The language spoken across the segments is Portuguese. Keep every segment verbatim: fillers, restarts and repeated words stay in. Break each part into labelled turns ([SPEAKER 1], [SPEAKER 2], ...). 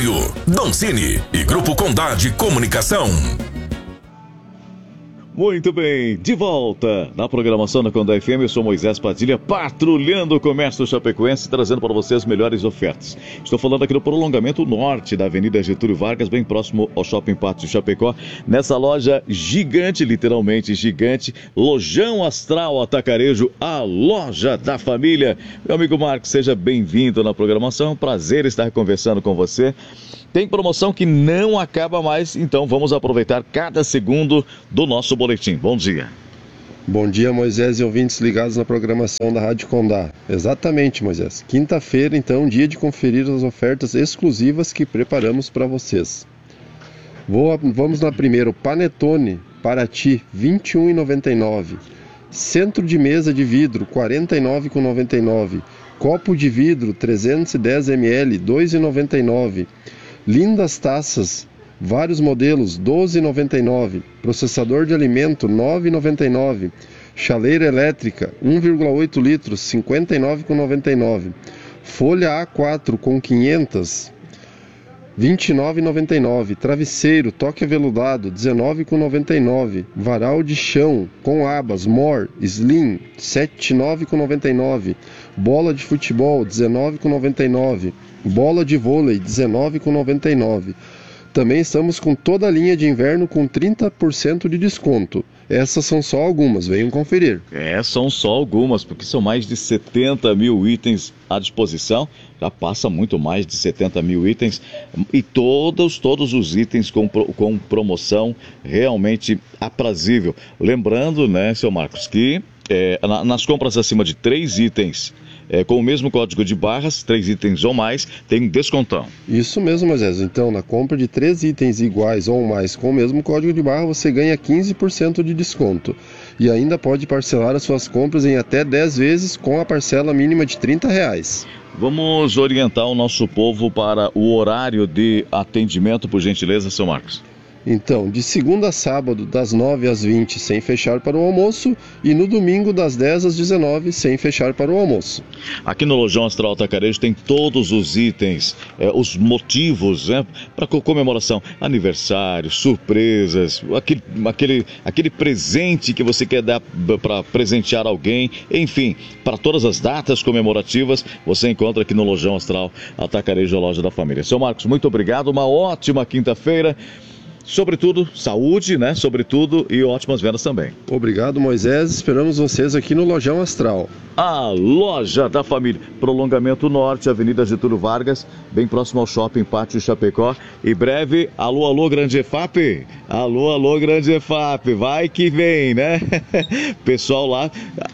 [SPEAKER 1] Apoio Doncini e Grupo Condade Comunicação.
[SPEAKER 2] Muito bem, de volta na programação da Condá F M, eu sou Moisés Padilha, patrulhando o comércio chapecoense, trazendo para você as melhores ofertas. Estou falando aqui do prolongamento norte da Avenida Getúlio Vargas, bem próximo ao Shopping Pátio Chapecó, nessa loja gigante, literalmente gigante, Lojão Astral Atacarejo, a loja da família. Meu amigo Marcos, seja bem-vindo na programação, é um prazer estar conversando com você. Tem promoção que não acaba mais, então vamos aproveitar cada segundo do nosso boletim. Bom dia.
[SPEAKER 3] Bom dia, Moisés e ouvintes ligados na programação da Rádio Condá. Exatamente, Moisés. Quinta-feira, então, dia de conferir as ofertas exclusivas que preparamos para vocês. Vou, vamos na primeira, o Panetone Paraty, vinte e um reais e noventa e nove centavos. Centro de mesa de vidro, quarenta e nove reais e noventa e nove centavos. Copo de vidro, trezentos e dez mililitros, dois reais e noventa e nove centavos. Lindas taças, vários modelos, doze reais e noventa e nove centavos. Processador de alimento, nove reais e noventa e nove centavos. Chaleira elétrica, um vírgula oito litros, cinquenta e nove reais e noventa e nove centavos. Folha A quatro com quinhentas, vinte e nove reais e noventa e nove centavos. Travesseiro, toque aveludado, dezenove reais e noventa e nove centavos. Varal de chão, com abas, More, Slim, setenta e nove reais e noventa e nove centavos. Bola de futebol, dezenove reais e noventa e nove centavos. Bola de vôlei, dezenove reais e noventa e nove centavos. Também estamos com toda a linha de inverno com trinta por cento de desconto. Essas são só algumas, venham conferir.
[SPEAKER 2] É, são só algumas, porque são mais de setenta mil itens à disposição. Já passa muito mais de setenta mil itens. E todos, todos os itens com, com promoção realmente aprazível. Lembrando, né, seu Marcos, que é, nas compras acima de três itens, É, com o mesmo código de barras, três itens ou mais, tem um descontão.
[SPEAKER 3] Isso mesmo, Moisés. Então, na compra de três itens iguais ou mais com o mesmo código de barra, você ganha quinze por cento de desconto. E ainda pode parcelar as suas compras em até dez vezes com a parcela mínima de trinta reais.
[SPEAKER 2] Vamos orientar o nosso povo para o horário de atendimento, por gentileza, seu Marcos.
[SPEAKER 3] Então, de segunda a sábado, das nove às vinte, sem fechar para o almoço, e no domingo, das dez às dezenove, sem fechar para o almoço.
[SPEAKER 2] Aqui no Lojão Astral Atacarejo tem todos os itens, é, os motivos, né, para comemoração, aniversário, surpresas, aquele, aquele, aquele presente que você quer dar para presentear alguém, enfim, para todas as datas comemorativas, você encontra aqui no Lojão Astral Atacarejo, a loja da família. Seu Marcos, muito obrigado, uma ótima quinta-feira. Sobretudo, saúde, né? Sobretudo, e ótimas vendas também.
[SPEAKER 3] Obrigado, Moisés. Esperamos vocês aqui no Lojão Astral.
[SPEAKER 2] A loja da família. Prolongamento Norte, Avenida Getúlio Vargas, bem próximo ao Shopping Pátio Chapecó. E breve, alô, alô, Grande E F A P. Alô, alô, Grande E F A P. Vai que vem, né? Pessoal lá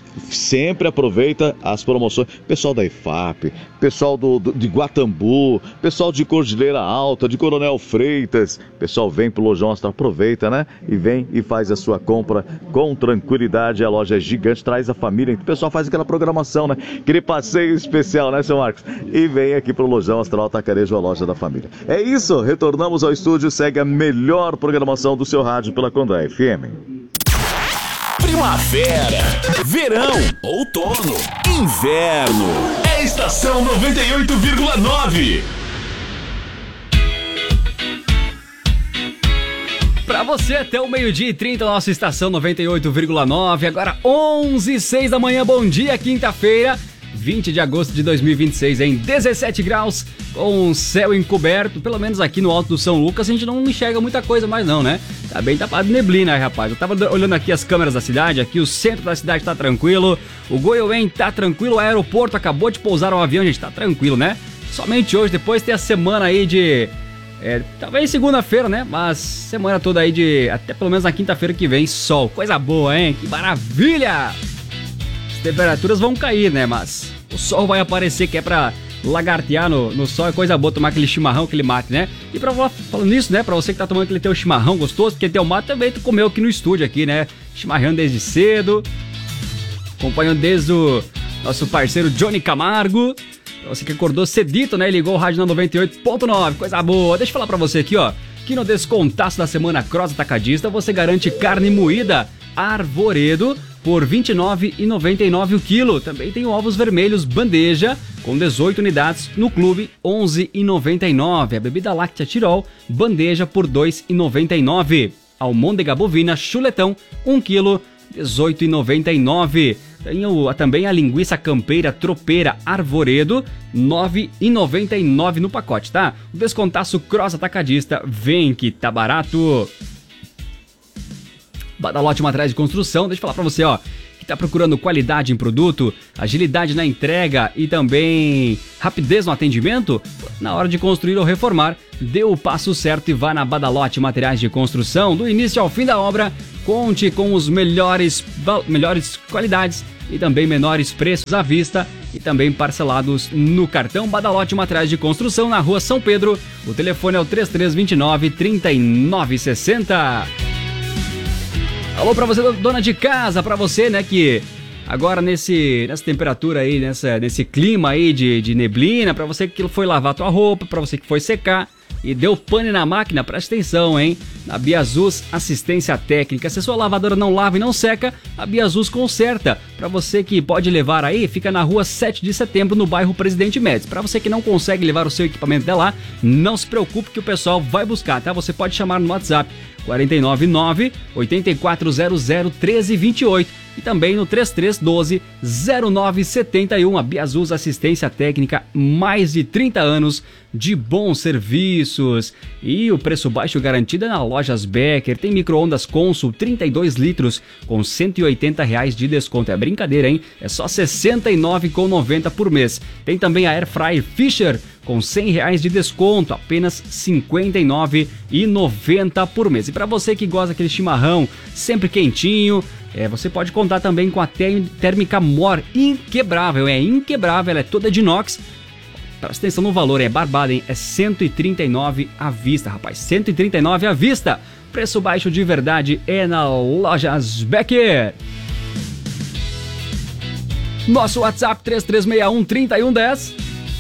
[SPEAKER 2] sempre aproveita as promoções. Pessoal da E F A P, pessoal do, do, de Guatambu, pessoal de Cordilheira Alta, de Coronel Freitas. Pessoal vem pro Lojão Astral, aproveita, né? E vem e faz a sua compra com tranquilidade. A loja é gigante, traz a família. O pessoal faz aquela programação, né? Aquele passeio especial, né, seu Marcos? E vem aqui pro Lojão Astral Atacarejo, a loja da família. É isso, retornamos ao estúdio, segue a melhor programação do seu rádio pela Condá F M.
[SPEAKER 1] Primavera, verão, outono, inverno. É Estação noventa e oito vírgula nove.
[SPEAKER 4] Pra você até o meio-dia e trinta, nossa Estação noventa e oito vírgula nove. Agora onze e seis da manhã, bom dia, quinta-feira, vinte de agosto de dois mil e vinte e seis, em dezessete graus, com céu encoberto. Pelo menos aqui no Alto do São Lucas a gente não enxerga muita coisa mais não, né? Tá bem tapado de neblina aí, rapaz. Eu tava olhando aqui as câmeras da cidade, aqui o centro da cidade tá tranquilo, o Goiôen tá tranquilo, o aeroporto acabou de pousar um avião, gente, tá tranquilo, né? Somente hoje, depois tem a semana aí de... É, talvez segunda-feira, né? Mas semana toda aí de... Até pelo menos na quinta-feira que vem, sol. Coisa boa, hein? Que maravilha! As temperaturas vão cair, né? Mas o sol vai aparecer, que é pra lagartear no, no sol. É coisa boa tomar aquele chimarrão, aquele mate, né? E pra falando nisso, né? Pra você que tá tomando aquele teu chimarrão gostoso, porque teu mate também tu comeu aqui no estúdio aqui, né? Chimarrão desde cedo. Acompanhando desde o nosso parceiro Johnny Camargo. Você que acordou cedito, né? Ligou o rádio na noventa e oito ponto nove, coisa boa. Deixa eu falar pra você aqui, ó. Que no descontaço da semana Cross Atacadista você garante carne moída Arvoredo por vinte e nove reais e noventa e nove centavos o quilo. Também tem ovos vermelhos bandeja com dezoito unidades no clube, onze reais e noventa e nove centavos. A bebida láctea Tirol bandeja por dois reais e noventa e nove centavos. Almôndega bovina chuletão um quilo, dezoito reais e noventa e nove centavos. Tem o, também a linguiça campeira tropeira Arvoredo, nove reais e noventa e nove centavos no pacote, tá? O descontaço Cross Atacadista, vem que tá barato. Badalote Materiais de Construção, deixa eu falar pra você, ó, que tá procurando qualidade em produto, agilidade na entrega e também rapidez no atendimento, na hora de construir ou reformar, dê o passo certo e vá na Badalote Materiais de Construção, do início ao fim da obra, conte com os melhores, melhores qualidades e também menores preços à vista e também parcelados no cartão. Badalote Materiais de Construção, na rua São Pedro, o telefone é o três três dois nove, três nove seis zero. Alô pra você, dona de casa, pra você, né, que agora nesse, nessa temperatura aí, nessa, nesse clima aí de, de neblina, pra você que foi lavar tua roupa, pra você que foi secar e deu pane na máquina, presta atenção, hein? Na Biazus Assistência Técnica, se a sua lavadora não lava e não seca, a Biazus conserta. Pra você que pode levar aí, fica na rua sete de setembro, no bairro Presidente Médici. Pra você que não consegue levar o seu equipamento até lá, não se preocupe que o pessoal vai buscar, tá? Você pode chamar no WhatsApp quatro nove nove, oito quatro zero zero, um três dois oito e também no três três um dois, zero nove sete um. A Biazus Assistência Técnica, mais de trinta anos de bons serviços e o preço baixo garantido é na Lojas Becker. Tem micro-ondas Consul trinta e dois litros com cento e oitenta reais de desconto. É brincadeira, hein? É só sessenta e nove reais e noventa centavos por mês. Tem também a Air Fryer Fisher com cem reais de desconto, apenas cinquenta e nove reais e noventa centavos por mês. E para você que gosta daquele chimarrão sempre quentinho, é, você pode contar também com a térmica Mor, inquebrável, é inquebrável, ela é toda de inox. Presta atenção no valor, é barbado, hein? É cento e trinta e nove reais à vista, rapaz, cento e trinta e nove reais à vista. Preço baixo de verdade é na Lojas Becker. Nosso WhatsApp três três seis um, três um um zero.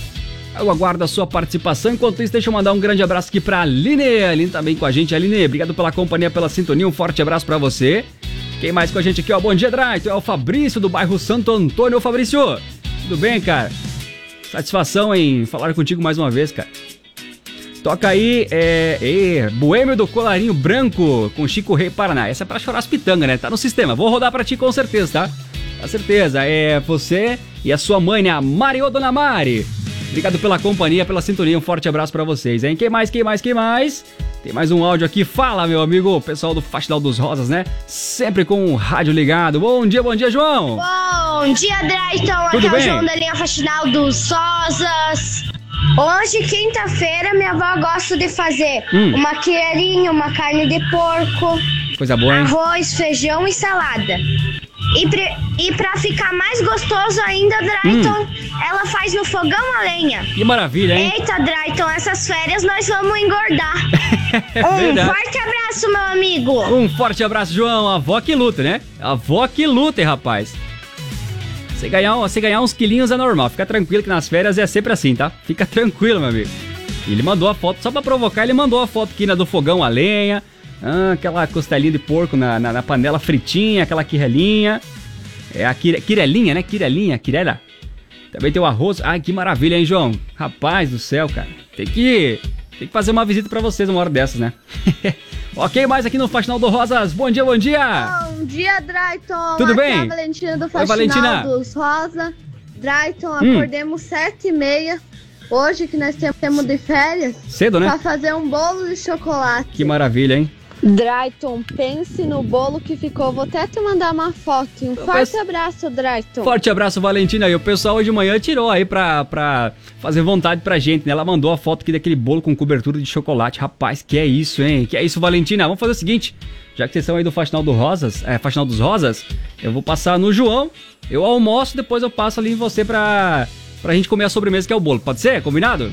[SPEAKER 4] Eu aguardo a sua participação. Enquanto isso, deixa eu mandar um grande abraço aqui pra Aline. A Aline também com a gente. Aline, obrigado pela companhia, pela sintonia. Um forte abraço pra você. Quem mais com a gente aqui, ó? Bom dia, Draito. É o Fabrício do bairro Santo Antônio. Ô, Fabrício, tudo bem, cara? Satisfação em falar contigo mais uma vez, cara. Toca aí, é, é, Boêmio do Colarinho Branco com Chico Rei Paraná. Essa é pra chorar as pitangas, né? Tá no sistema. Vou rodar pra ti com certeza, tá? Com certeza. É você e a sua mãe, né? A Mari, ô, dona Mari. Obrigado pela companhia, pela sintonia. Um forte abraço pra vocês, hein? Quem mais, quem mais, quem mais? Tem mais um áudio aqui. Fala, meu amigo, pessoal do Faxinal dos Rosas, né? Sempre com o rádio ligado. Bom dia, bom dia, João.
[SPEAKER 5] Bom dia, Drayton. Aqui é o João da linha Faxinal dos Rosas. Hoje, quinta-feira, minha avó gosta de fazer hum. uma quireirinha, uma carne de porco.
[SPEAKER 4] Coisa boa, hein?
[SPEAKER 5] Arroz, feijão e salada. E, pre, e pra ficar mais gostoso ainda, Drayton, hum. ela faz no fogão a lenha.
[SPEAKER 4] Que maravilha, hein?
[SPEAKER 5] Eita, Drayton, essas férias nós vamos engordar. Um
[SPEAKER 4] Verdade.
[SPEAKER 5] forte abraço, meu amigo.
[SPEAKER 4] Um forte abraço, João. A avó que luta, né? A avó que luta, hein, rapaz. Você ganhar, você ganhar uns quilinhos é normal. Fica tranquilo que nas férias é sempre assim, tá? Fica tranquilo, meu amigo. Ele mandou a foto, só pra provocar, ele mandou a foto aqui na do fogão a lenha. Ah, aquela costelinha de porco na, na, na panela fritinha, aquela quirelinha. É a quire, quirelinha, né? Quirelinha, quirela. Também tem o arroz. Ai, que maravilha, hein, João? Rapaz do céu, cara. Tem que, tem que fazer uma visita pra vocês uma hora dessas, né? Ok, mais aqui no Faxinal do Rosas. Bom dia, bom dia.
[SPEAKER 6] Bom dia, Drayton.
[SPEAKER 4] Tudo
[SPEAKER 6] aqui
[SPEAKER 4] bem?
[SPEAKER 6] É a Valentina do
[SPEAKER 4] Oi,
[SPEAKER 6] Faxinal
[SPEAKER 4] Valentina.
[SPEAKER 6] dos Rosas. Drayton,
[SPEAKER 4] Hum.
[SPEAKER 6] acordemos sete e meia. Hoje que nós temos de férias.
[SPEAKER 4] Cedo, né?
[SPEAKER 6] Pra fazer um bolo de chocolate.
[SPEAKER 4] Que maravilha, hein?
[SPEAKER 6] Drayton, pense no bolo que ficou. Vou até te mandar uma foto. Um forte abraço, Drayton.
[SPEAKER 4] Forte abraço, Valentina. E o pessoal hoje de manhã tirou aí pra, pra fazer vontade pra gente, né? Ela mandou a foto aqui daquele bolo com cobertura de chocolate. Rapaz, que é isso, hein? Que é isso, Valentina? Vamos fazer o seguinte. Já que vocês são aí do Faxinal do Rosas, é, Faxinal dos Rosas, eu vou passar no João. Eu almoço, depois eu passo ali em você pra, pra gente comer a sobremesa, que é o bolo. Pode ser? Combinado?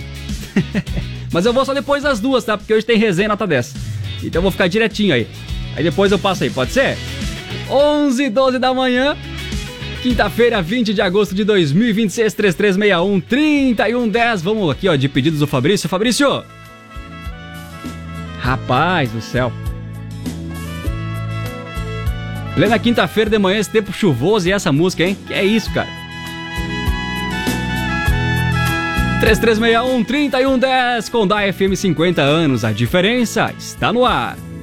[SPEAKER 4] Mas eu vou só depois das duas, tá? Porque hoje tem resenha nota dez. Então eu vou ficar direitinho aí. Aí depois eu passo aí, pode ser? onze e doze da manhã, quinta-feira, vinte de agosto de dois mil e vinte e seis, três três seis um, três um um zero. Vamos aqui, ó, de pedidos do Fabrício. Fabrício! Rapaz do céu. Plena quinta-feira de manhã, esse tempo chuvoso e essa música, hein? Que é isso, cara? três três seis um, três um um zero, Condá F M cinquenta anos, a diferença está no ar.